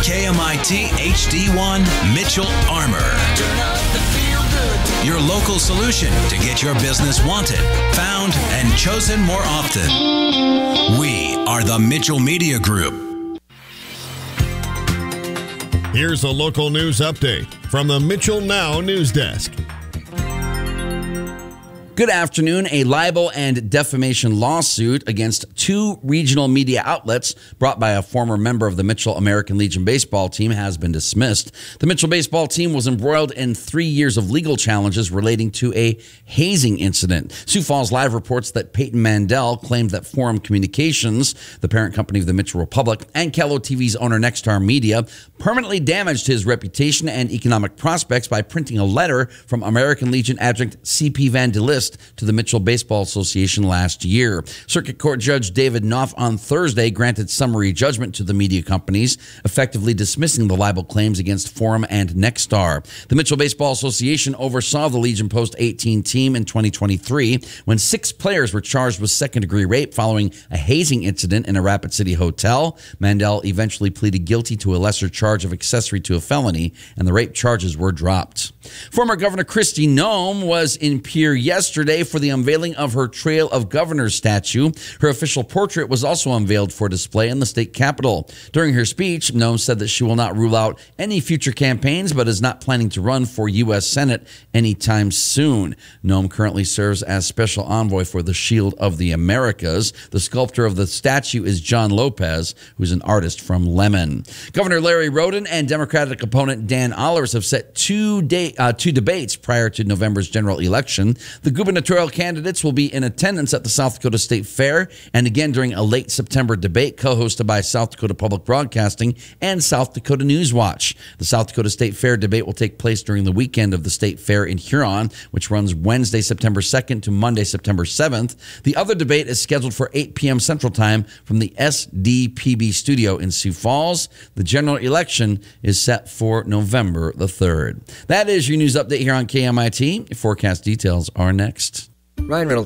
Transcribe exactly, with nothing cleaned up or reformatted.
K M I T H D one Mitchell Armor. Turn up the feel good. Your local solution to get your business wanted, found, and chosen more often. We are the Mitchell Media Group. Here's a local news update from the Mitchell Now News Desk. Good afternoon. A libel and defamation lawsuit against two regional media outlets brought by a former member of the Mitchell American Legion baseball team has been dismissed. The Mitchell baseball team was embroiled in three years of legal challenges relating to a hazing incident. Sioux Falls Live reports that Peyton Mandel claimed that Forum Communications, the parent company of the Mitchell Republic, and Kello T V's owner Nexstar Media, permanently damaged his reputation and economic prospects by printing a letter from American Legion adjunct C P Van de List to the Mitchell Baseball Association last year. Circuit Court Judge David Knopf on Thursday granted summary judgment to the media companies, effectively dismissing the libel claims against Forum and Nexstar. The Mitchell Baseball Association oversaw the Legion Post eighteen team in twenty twenty-three when six players were charged with second-degree rape following a hazing incident in a Rapid City hotel. Mandel eventually pleaded guilty to a lesser charge of accessory to a felony, and the rape charges were dropped. Former Governor Kristi Noem was in Pierre yesterday for the unveiling of her Trail of Governors statue. Her official portrait was also unveiled for display in the state capitol. During her speech, Noem said that she will not rule out any future campaigns, but is not planning to run for U S Senate anytime soon. Noem currently serves as special envoy for the Shield of the Americas. The sculptor of the statue is John Lopez, who's an artist from Lemon. Governor Larry Roden and Democratic opponent Dan Allers have set two, day, uh, two debates prior to November's general election. The gubernatorial candidates will be in attendance at the South Dakota State Fair and again during a late September debate co-hosted by South Dakota Public Broadcasting and South Dakota News Watch. The South Dakota State Fair debate will take place during the weekend of the State Fair in Huron, which runs Wednesday, September second to Monday, September seventh. The other debate is scheduled for eight p.m. Central Time from the S D P B studio in Sioux Falls. The general election is set for November the third. That is your news update here on K M I T. Forecast details are next. Ryan Reynolds